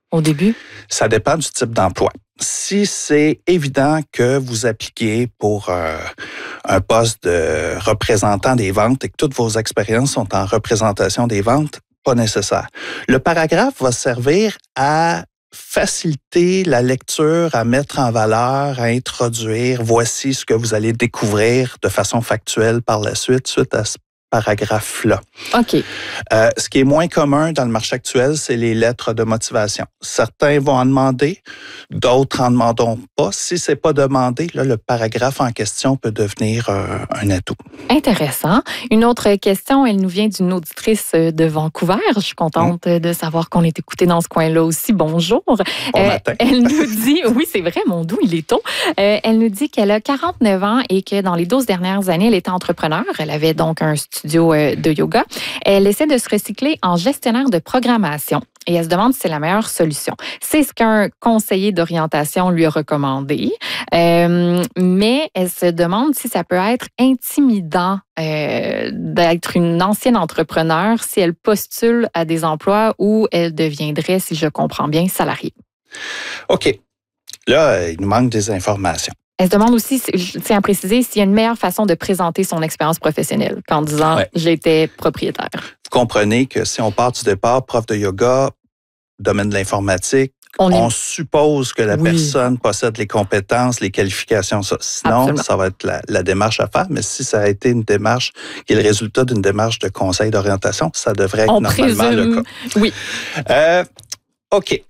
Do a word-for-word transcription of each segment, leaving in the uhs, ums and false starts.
au début? Ça dépend du type d'emploi. Si c'est évident que vous appliquez pour euh, un poste de représentant des ventes et que toutes vos expériences sont en représentation des ventes, pas nécessaire. Le paragraphe va servir à faciliter la lecture, à mettre en valeur, à introduire. Voici ce que vous allez découvrir de façon factuelle par la suite, suite à ce paragraphe-là. OK. Euh, ce qui est moins commun dans le marché actuel, c'est les lettres de motivation. Certains vont en demander, d'autres en demanderont pas. Si c'est pas demandé, là, le paragraphe en question peut devenir euh, un atout. Intéressant. Une autre question, elle nous vient d'une auditrice de Vancouver. Je suis contente mmh. de savoir qu'on est écouté dans ce coin-là aussi. Bonjour. Bon euh, matin. Elle nous dit, oui, c'est vrai, mon doux, il est tôt. Euh, elle nous dit qu'elle a quarante-neuf ans et que dans les douze dernières années, elle était entrepreneur. Elle avait donc un studio de yoga. Elle essaie de se recycler en gestionnaire de programmation et elle se demande si c'est la meilleure solution. C'est ce qu'un conseiller d'orientation lui a recommandé, euh, mais elle se demande si ça peut être intimidant euh, d'être une ancienne entrepreneur si elle postule à des emplois où elle deviendrait, si je comprends bien, salariée. OK. Là, il nous manque des informations. Elle se demande aussi, je tiens à préciser, s'il y a une meilleure façon de présenter son expérience professionnelle qu'en disant ouais. « j'étais propriétaire ». Vous comprenez que si on part du départ, prof de yoga, domaine de l'informatique, on, on est... suppose que la oui. personne possède les compétences, les qualifications. Ça. Sinon, Absolument. ça va être la, la démarche à faire. Mais si ça a été une démarche qui est le résultat d'une démarche de conseil d'orientation, ça devrait être on normalement présume. le cas. Oui. Euh, OK.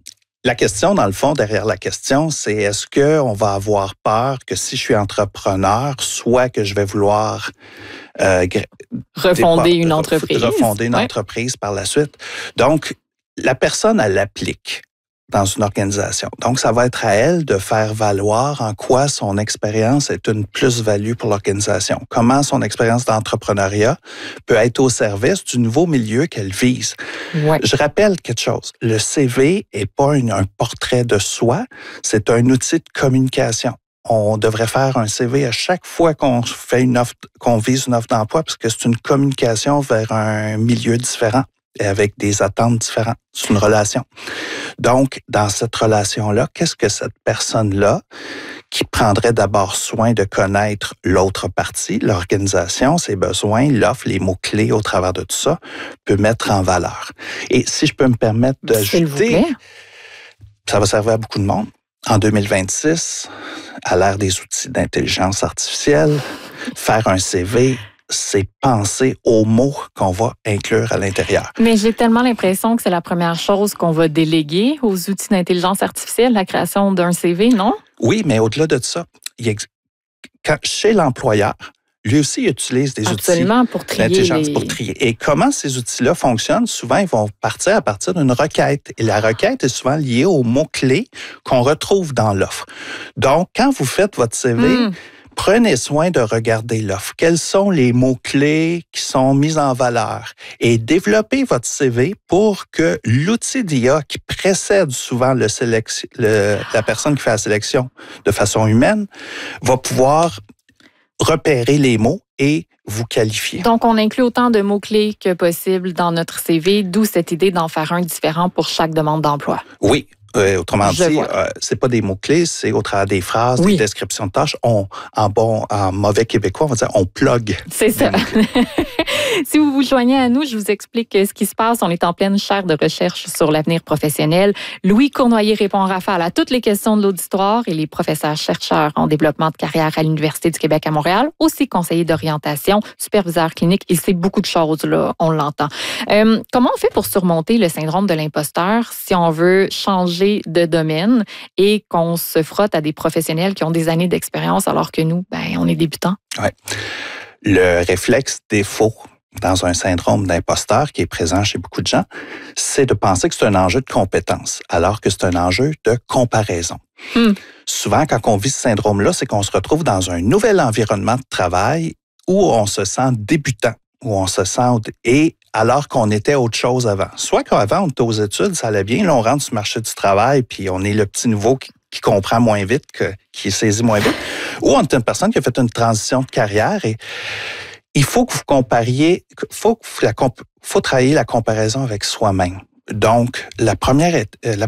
La question, dans le fond, derrière la question, c'est est-ce qu'on va avoir peur que si je suis entrepreneur, soit que je vais vouloir euh, refonder une entreprise. Refonder une ouais. entreprise par la suite. Donc, la personne, elle l'applique dans une organisation. Donc, ça va être à elle de faire valoir en quoi son expérience est une plus-value pour l'organisation. Comment son expérience d'entrepreneuriat peut être au service du nouveau milieu qu'elle vise. Ouais. Je rappelle quelque chose. Le C V n'est pas un, un portrait de soi, c'est un outil de communication. On devrait faire un C V à chaque fois qu'on fait une offre, qu'on vise une offre d'emploi parce que c'est une communication vers un milieu différent et avec des attentes différentes. C'est une relation. Donc, dans cette relation-là, qu'est-ce que cette personne-là, qui prendrait d'abord soin de connaître l'autre partie, l'organisation, ses besoins, l'offre, les mots-clés au travers de tout ça, peut mettre en valeur. Et si je peux me permettre d'ajouter, ça va servir à beaucoup de monde. En deux mille vingt-six, à l'ère des outils d'intelligence artificielle, faire un C V, c'est penser aux mots qu'on va inclure à l'intérieur. Mais j'ai tellement l'impression que c'est la première chose qu'on va déléguer aux outils d'intelligence artificielle, la création d'un C V, non? Oui, mais au-delà de ça, il ex... quand, chez l'employeur, lui aussi il utilise des Absolument, outils pour trier d'intelligence les... pour trier. Et comment ces outils-là fonctionnent? Souvent, ils vont partir à partir d'une requête. Et la requête est souvent liée aux mots-clés qu'on retrouve dans l'offre. Donc, quand vous faites votre C V, mm. prenez soin de regarder l'offre. Quels sont les mots-clés qui sont mis en valeur? Et développez votre C V pour que l'outil d'I A qui précède souvent le sélec- le, la personne qui fait la sélection de façon humaine va pouvoir repérer les mots et vous qualifier. Donc, on inclut autant de mots-clés que possible dans notre C V, d'où cette idée d'en faire un différent pour chaque demande d'emploi. Oui. Euh, autrement Je dit, euh, c'est pas des mots-clés, c'est au travers des phrases, oui. des descriptions de tâches. On, en bon, en mauvais québécois, on va dire on plug. C'est ça. Si vous vous joignez à nous, je vous explique ce qui se passe. On est en pleine chaire de recherche sur l'avenir professionnel. Louis Cournoyer répond en rafale à toutes les questions de l'auditoire et les professeurs-chercheurs en développement de carrière à l'Université du Québec à Montréal, aussi conseiller d'orientation, superviseur clinique. Il sait beaucoup de choses, là, on l'entend. Euh, comment on fait pour surmonter le syndrome de l'imposteur si on veut changer de domaine et qu'on se frotte à des professionnels qui ont des années d'expérience alors que nous, ben, on est débutants? Oui. Le réflexe défaut dans un syndrome d'imposteur qui est présent chez beaucoup de gens, c'est de penser que c'est un enjeu de compétence, alors que c'est un enjeu de comparaison. Hmm. Souvent, quand on vit ce syndrome-là, c'est qu'on se retrouve dans un nouvel environnement de travail où on se sent débutant, où on se sent... Et alors qu'on était autre chose avant. Soit qu'avant, on était aux études, ça allait bien, là, on rentre sur le marché du travail, puis on est le petit nouveau qui, qui comprend moins vite, que, qui saisit moins vite. Ou on est une personne qui a fait une transition de carrière et il faut que vous compariez, faut, que la, faut travailler la comparaison avec soi-même. Donc, la première, la